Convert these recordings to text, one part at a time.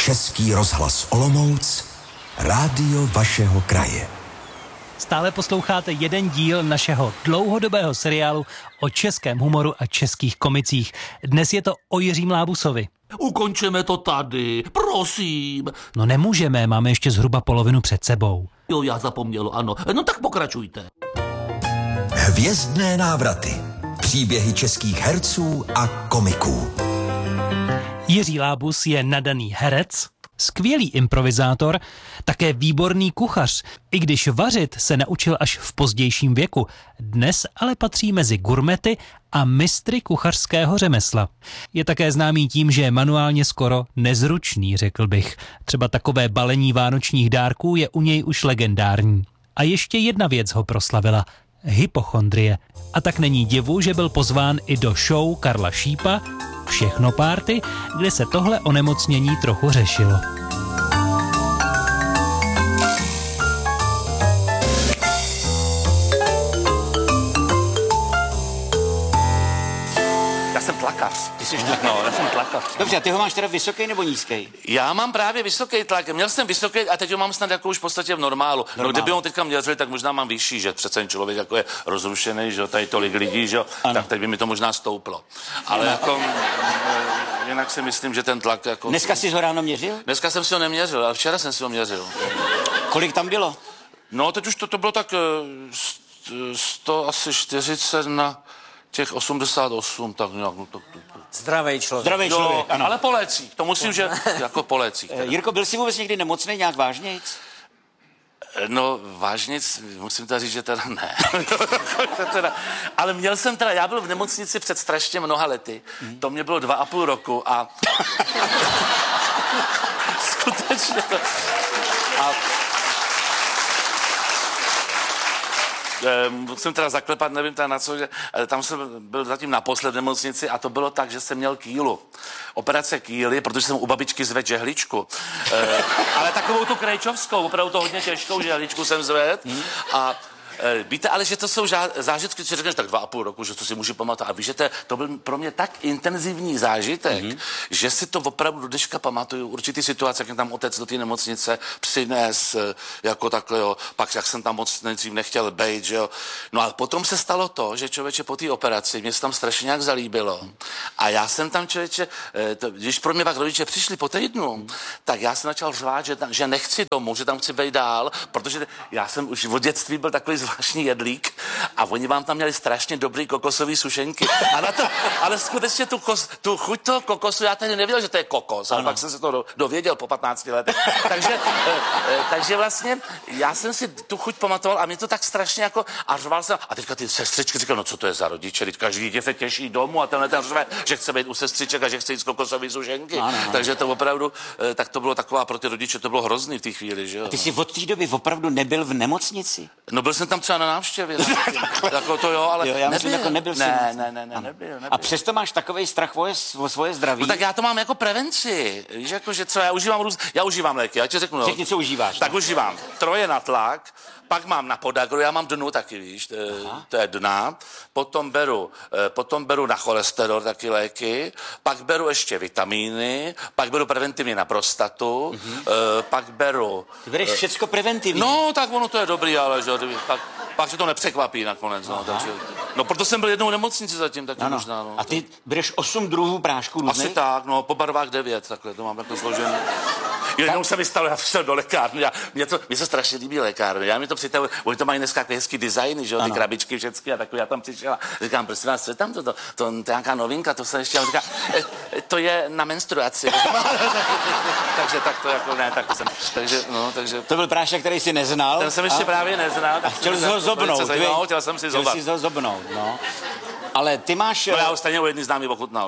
Český rozhlas Olomouc, rádio vašeho kraje. Stále posloucháte jeden díl našeho dlouhodobého seriálu o českém humoru a českých komicích. Dnes je to o Jiřím Lábusovi. Ukončeme to tady, prosím. No nemůžeme, máme ještě zhruba polovinu před sebou. Jo, já zapomněl, ano. No tak pokračujte. Hvězdné návraty. Příběhy českých herců a komiků. Jiří Lábus je nadaný herec, skvělý improvizátor, také výborný kuchař, i když vařit se naučil až v pozdějším věku. Dnes ale patří mezi gurmety a mistry kuchařského řemesla. Je také známý tím, že je manuálně skoro nezručný, řekl bych. Třeba takové balení vánočních dárků je u něj už legendární. A ještě jedna věc ho proslavila. Hypochondrie. A tak není divu, že byl pozván i do show Karla Šípa Všechno párty, kde se tohle onemocnění trochu řešilo. Já jsem tlakař. Ty jsi tlak. No, já jsem tlakař. Dobře, a ty ho máš teda vysoký nebo nízký? Já mám právě vysoký tlak. Měl jsem vysoký a teď ho mám snad jako už v podstatě v normálu. No, kdyby ho teďka měřili, tak možná mám vyšší, že přece ten člověk jako je rozrušený, že tady tolik lidí, že tak teď by mi to možná stouplo. Ale jako jinak si myslím, že ten tlak jako... Dneska jsi ho ráno měřil? Dneska jsem si ho neměřil, ale včera jsem si ho měřil. Kolik tam bylo? No, teď už to bylo tak 140 na těch 88, tak nějak... No, Zdravej člověk. Jo, ano. ale po lécích, to musím, že jako po lécích. Jirko, byl jsi vůbec někdy nemocný, nějak vážnějc? No, vážně, musím teda říct, že teda ne. Ale měl jsem teda, já byl v nemocnici před strašně mnoha lety. To mě bylo 2,5 roku a... Skutečně to... Musím teda zaklepat, nevím teda na co, že tam jsem byl zatím naposled v nemocnici a to bylo tak, že jsem měl kýlu. Operace kýly, protože jsem u babičky zvedl žehličku. Ale takovou tu krejčovskou, opravdu to hodně těžkou žehličku jsem zvedl a víte, ale že to jsou zážitky, co řekneš tak 2,5 roku, že to si můžu pamatovat. A víš, že to byl pro mě tak intenzivní zážitek, že si to opravdu do dneška pamatuju. Určitý situace, jak tam otec do té nemocnice přines, jako takhle, jo. Pak jak jsem tam moc nejdřív nechtěl bejt, že jo. No a potom se stalo to, že člověče po té operaci, mě se tam strašně nějak zalíbilo. A já jsem tam člověče, když pro mě pak rodiče přišli po týdnu, tak já jsem začal řvát, že nechci domů, že tam chci bejt dál, protože já jsem už od dětství byl takový zvláštní jedlík a oni vám tam měli strašně dobrý kokosový sušenky. A na to, ale skutečně tu chuť toho kokosu, já tady nevěděl, že to je kokos, ale pak jsem se to dověděl po 15 letech. Takže vlastně já jsem si tu chuť pamatoval a mě to tak strašně jako a řval jsem. A teďka ty sestřičky říkali, no co to je za rodiče, teď každý dítě se těší domů a tenhle ten řve, že chce být u sestřiček a že chce jít z kokosový sušenky. Ano. Takže to opravdu, tak to bylo taková pro ty rodiče, to bylo hrozný v té chvíli, že jo. A ty jsi od té doby opravdu nebyl v nemocnici? No byl jsem tam třeba na návštěvě. Jako to jo, ale já myslím, jako nebyl nebyl. A přesto máš takovej strach o svoje zdraví? No tak já to mám jako prevenci. Víš, jako, že co, já užívám léky, já ti řeknu. No. Řekni, co užíváš. Tak užívám troje na tlak, pak mám na podagru, já mám dnu taky, víš, to je dna, potom beru na cholesterol taky léky, pak beru ještě vitamíny, pak beru preventivně na prostatu, pak beru... Ty bereš všecko preventivně? No, tak ono to je dobrý, ale že pak se to nepřekvapí nakonec, no, takže... No, proto jsem byl jednou v nemocnici zatím taky možná, no. A ty bereš 8 druhů prášků různých? Asi tak, no, po barvách 9, takhle, to mám jako složené. Jednou se mi stalo, já šel do lékárny, mě se strašně líbí lékárny, já mi to přitahuje, oni to mají dneska jako hezký designy, že jo, ty krabičky všechny a takové, já tam přišel a říkám, prosím vás, co je tam to je nějaká novinka, to se ještě, a říká, to je na menstruaci. Takže tak to jako ne, tak jsem, takže... To byl prášek, který jsi neznal. Ten jsem ještě právě neznal. A chtěl jsi ho zobnout. Chtěl jsem si zobat. Chtěl jsi ho zobnout, no. Ale ty máš... No já ho stejně u jedný známý ochutnal.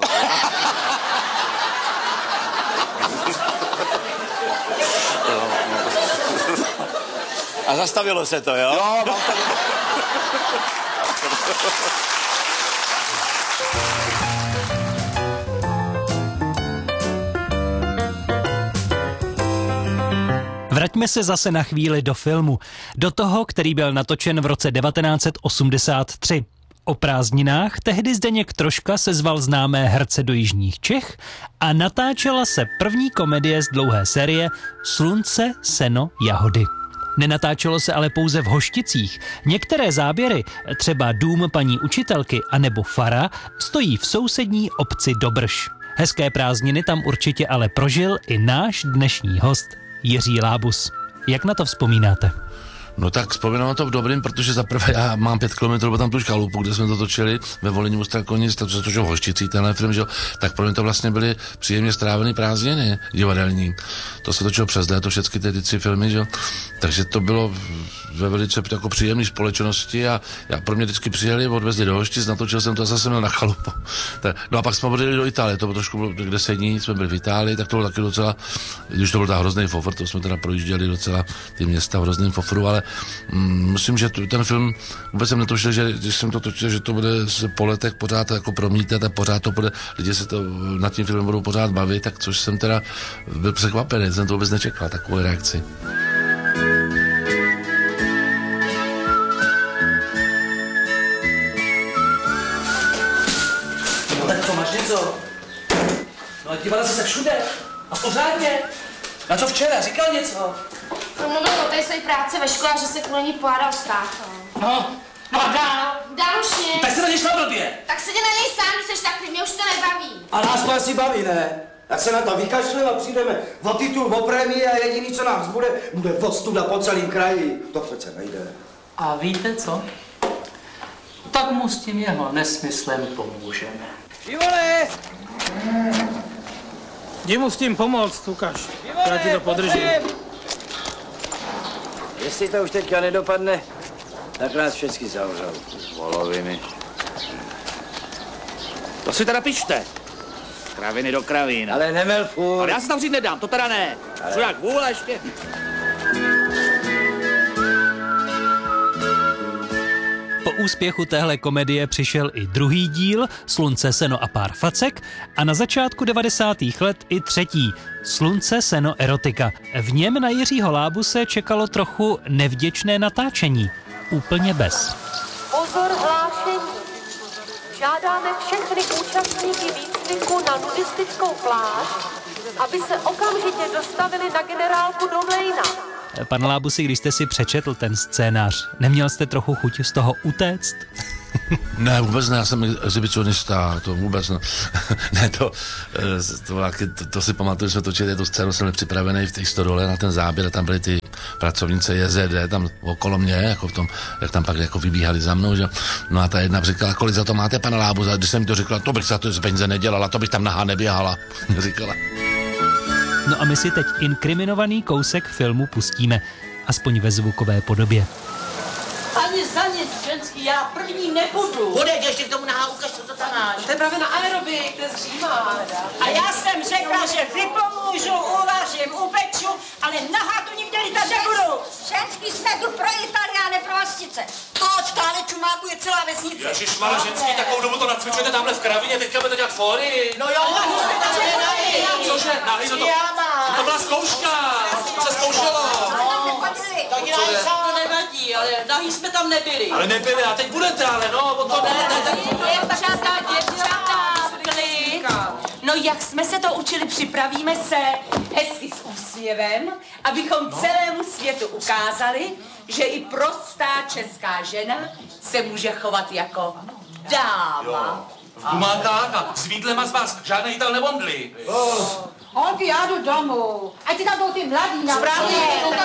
A zastavilo se to, jo? Jo, mám to... Vraťme se zase na chvíli do filmu. Do toho, který byl natočen v roce 1983. O prázdninách tehdy Zdeněk Troška sezval známé herce do jižních Čech a natáčela se první komedie z dlouhé série Slunce, seno, jahody. Nenatáčelo se ale pouze v Hošticích. Některé záběry, třeba Dům paní učitelky anebo Fara, stojí v sousední obci Dobrš. Hezké prázdniny tam určitě ale prožil i náš dnešní host Jiří Lábus. Jak na to vzpomínáte? No tak vzpomínám na to v dobrým, protože zaprvé já mám 5 kilometrů tam tu chalupu, kde jsme to točili ve Volyni u Strakonic, to točil v Hošticích, tenhle film, že jo, tak pro mě to vlastně byly příjemně strávený prázdniny divadelní. To se točilo přes léto, všechny ty 3 filmy, že jo, takže to bylo ve velice jako příjemné společnosti a já pro mě vždycky přijeli, odvezli do Hoštic, natočil jsem to a zase měl na chalupu. No a pak jsme odjeli do Itálie, to bylo trošku 10 dní, jsme byli v Itálii, tak to bylo taky docela, když to byl tak hrozný fofr, to jsme teda projížděli docela ty města v hrozným fofru, ale myslím, že ten film, vůbec jsem netušil, že když jsem to točil, že to bude se po letech pořád jako promítat a pořád to bude, lidi se to nad tím filmem budou pořád bavit, tak což jsem teda byl překvapený, jsem to vůbec nečekal, takovou reakci. No tak co, máš něco? No ale dívala jsi se všude a pořádně. Na co včera? Říkal něco? Promluvil o té své práci ve škole, že se kvůli ní pohádal s tátou. No a dál? Dál už nic. Tak se na něj šla blbě. Tak se jde na něj sám, když seš takový, mě už to nebaví. A nás to asi baví, ne? Tak se na to vykašleme a přijdeme o titul, o prémii a jediný, co nám zbude, bude ostuda po celém kraji. To přece nejde. A víte co? Tak mu s tím jeho nesmyslem pomůžeme. Ivone! Jdi mu s tím pomoct, ukaž. Já ti to podržím. Jestli to už teďka nedopadne, tak nás všechny zavřou. Voloviny. To si teda pište. Kraviny do kravín. Ale nemel furt. Ale já se tam říct nedám, to teda ne. Co jak vůle ještě? Po úspěchu téhle komedie přišel i druhý díl Slunce, seno a pár facek a na začátku 90. let i třetí Slunce, seno, erotika. V něm na Jiřího Lábuse čekalo trochu nevděčné natáčení. Úplně bez. Pozor, hlášení. Žádáme všechny účastníky výcviku na nudistickou pláž, aby se okamžitě dostavili na generálku do Mlejna. Pan Lábusi, když jste si přečetl ten scénář, neměl jste trochu chuť z toho utéct? Ne, vůbec ne, já jsem exhibicionista, to vůbec ne. Ne, to si pamatuju, že jsme točili tu scénu, jsem připravený v té stodole na ten záběr a tam byly ty pracovnice JZD tam okolo mě, jako v tom, jak tam pak jako vybíhali za mnou, že? No a ta jedna říkala, kolik za to máte, pana Lábus, a když jsem mi to řekla, to bych za to z peníze nedělala, to bych tam nahá neběhala, říkala. No a my si teď inkriminovaný kousek filmu pustíme, aspoň ve zvukové podobě. Ani za nic, ženský, já první nebudu. Budeš, ještě k tomu nahá, ukaž, co tam máš. To je právě na aerobik, to je zřímá. A já jsem řekla, že vypomůžu, uvařím, upeču, ale nahá tu nikde lítat nebudu. Ženský jsme tu pro Italiány, pro hostice. Točka, ale čumáku je celá vesnice. Ježišmarja, ženský, takovou dobu to nacvičujete tamhle v kravině, teďka budete dělat fóry. No jo, Cože, nahej, to byla zkouška, se zkoušelo. To nevadí, ale nahý jsme tam nebyli. Ale nebyli, a teď budete, ale no, o to ne. Děvčata, klid. No jak jsme se to učili, připravíme se hezky s úsměvem, abychom celému světu ukázali, že i prostá česká žena se může chovat jako dáma. V gumákách a s vídlem a z vás žádné jítel nebondli. Holky, já jdu domů. Ať si tam jdou ty mladí na Správně.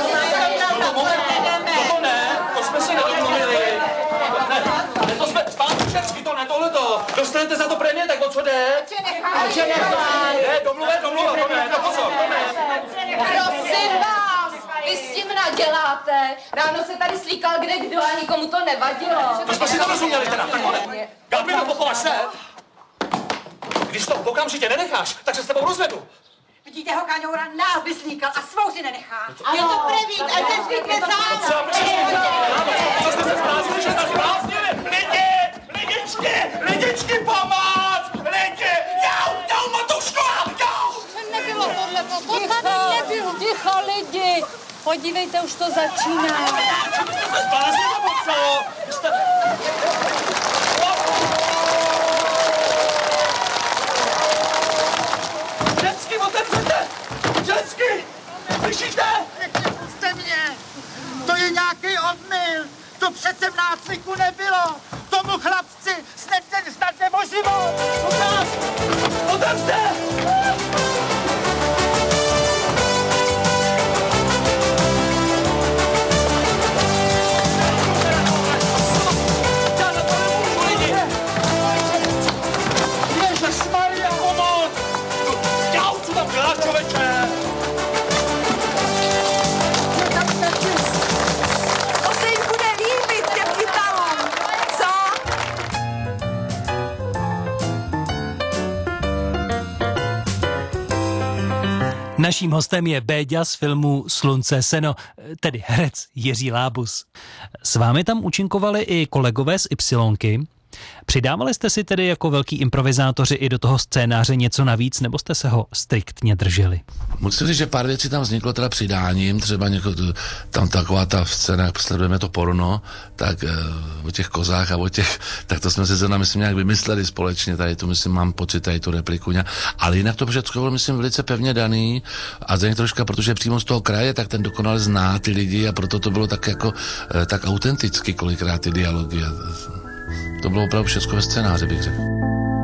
To ne, to jsme se nedomluvili. Ne, to jsme zpátky všechny, to ne, tohleto. Dostanete za to prémie, tak o co jde? Ne, domluva, to ne, to pozor, to ne. Prosím vás, vy s tím naděláte. Ráno se tady slíkal kde kdo a nikomu to nevadilo. To jsme si to rozuměli teda, tak to ne. Gabriel, pochovaš se. Když to okamžitě nenecháš, tak se s tebou rozvedu. Vidíte ho, Kaňoura, nás vyslíkal a svou si nenechá. Je to první, a teď zvykne sám. Co jste se zbláznili, že se zbláznili? Lidičky, pomoc! Lidi, jau, Matuško, jau! Nebylo tohle, to tady nebylo. Ticho, lidi. Podívejte, už to začíná. Jste se zbláznili, nebo co? To přece v nácviku nebylo. Tomu chlapci snad nebo život. Otevřte! Ježišmarja, pomoc! Já už tam dělá, člověče! To se jim bude líbit těm Italům, co? Naším hostem je Béďa z filmu Slunce seno, tedy herec Jiří Lábus. S vámi tam účinkovali i kolegové z Ypsilonky. Přidávali jste si tedy jako velký improvizátoři i do toho scénáře něco navíc, nebo jste se ho striktně drželi? Musím říct, že pár věcí tam vzniklo teda přidáním, třeba tam taková ta scéna, jak sledujeme to porno, tak o těch kozách a o těch, tak to jsme si zrovna, myslím, nějak vymysleli společně, tady tu, myslím, mám pocit, tady tu repliku, ale jinak to všechno bylo, myslím, velice pevně daný a Zdeněk troška, protože přímo z toho kraje, tak ten dokonale zná ty lidi a proto to bylo tak jako, tak autenticky kolikrát ty dialogy. To bylo opravdu všechno ve scénáři, bych řekl.